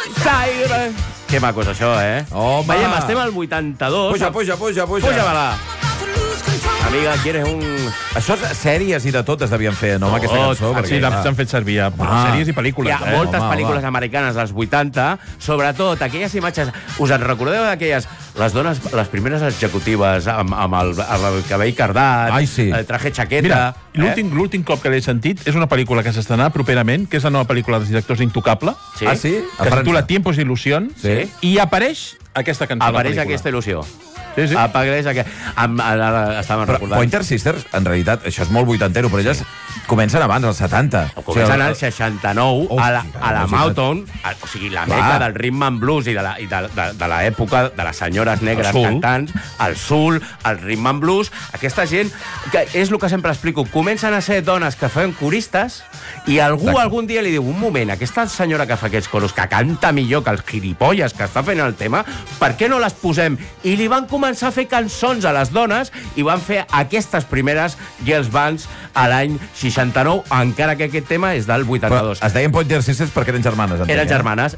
Zaire. Que maco és això, eh? Home. Veiem, estem al 82. Puja-me-la. Amiga, ¿quieres un...? Això sèries i de tot es devien fer, no, amb aquesta cançó? Sí, s'han fet servir a sèries i pel·lícules. Hi ha moltes pel·lícules americanes dels 80, sobretot aquelles imatges... Us en recordeu d'aquelles... Les dones, les primeres executives amb el cabell cardat, traje chaqueta... Mira, l'últim cop que l'he sentit és una pel·lícula que s'estrenarà properament, que és la nova pel·lícula dels directors Intocable. Sí? Ah, sí? Que es titula Tiempos de Ilusión. Sí. I apareix aquesta cançó. Apareix aquesta il·lusió. Sí, sí. Apareix ara estàvem recordant. Pointer Sisters, en realitat, això és molt vuitantero, però elles comencen abans, als 70. Comencen al 69, a la Motown, o sigui, la meca del rhythm and blues i de l'època de les senyores negres cantants, el soul, el rhythm and blues. Aquesta gent, que és el que sempre explico, comencen a ser dones que feien coristes i algú algun dia li diu, un moment, aquesta senyora que fa aquests coros, que canta millor que els gilipolles que està fent el tema, per què no les posem? I li van començar a fer cançons a les dones i van fer aquestes primeres girls bands a l'any 69, encara que aquest tema és del 82. Però es deien Pointer Sisters perquè eren germanes. Eren germanes.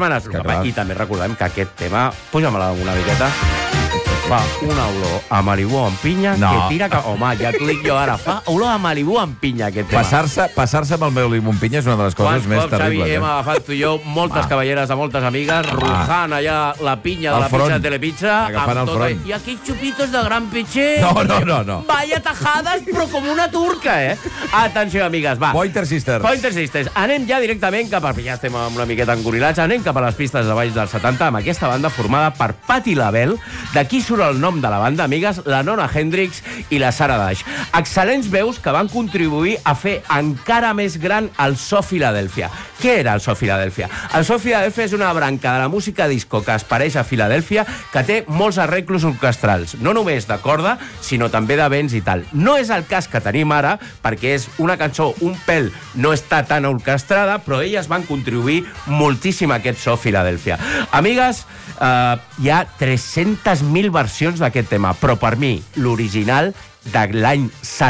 I també recordem que aquest tema, puja-me-la una miqueta, fa una olor a Malibú amb pinya que tira... Home, ja t'ho dic jo ara, fa olor a Malibú amb pinya aquest tema. Passar-se amb el Malibú amb pinya és una de les coses més terribles. Xavi, hem agafat tu i jo moltes cavalleres de moltes amigues, rujant allà la pinya de la pizza de Telepizza, agafant el front. I aquells xupitos de gran pitxer. No. Vaya tajadas, però com una turca, eh? Atenció, amigues, va. Pointer Sisters. Pointer Sisters. Anem ja directament cap a... Ja estem una miqueta engorilats. Anem cap a les pistes de balls dels 70 amb aquesta banda formada per Patti LaBelle. D'aquí surt el nom de la banda, amigues, la Nona Hendrix i la Sarah Dash. Excel·lents veus que van contribuir a fer encara més gran el So Philadelphia. Què era el So Philadelphia? El So Philadelphia és una branca de la música disco que es pareix a Filadèlfia, que té molts arreglos orquestrals, no només de corda, sinó també de vents i tal. No és el cas que tenim ara, perquè és una cançó, un pèl, no està tan orquestrada, però elles van contribuir moltíssim a aquest So Philadelphia. Amigues, hi ha 300.000 versions d'aquest tema, però per mi l'original de l'any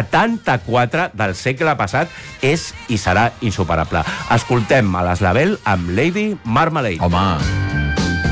74 del segle passat és i serà insuperable. Escoltem a les LaBelle amb Lady Marmalade. Home...